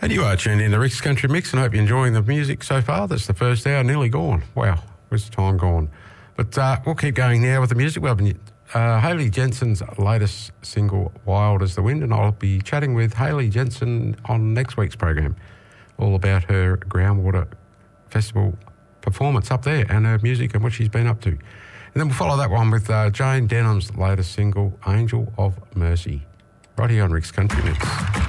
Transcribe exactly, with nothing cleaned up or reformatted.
And you are tuned in to Rick's Country Mix, and I hope you're enjoying the music so far. That's the first hour, nearly gone. Wow, where's the time gone? But uh, we'll keep going now with the music. We'll have uh, Hayley Jensen's latest single, Wild as the Wind, and I'll be chatting with Hayley Jensen on next week's program, all about her Groundwater Festival performance up there and her music and what she's been up to. And then we'll follow that one with uh, Jane Denham's latest single, Angel of Mercy, right here on Rick's Country Mix.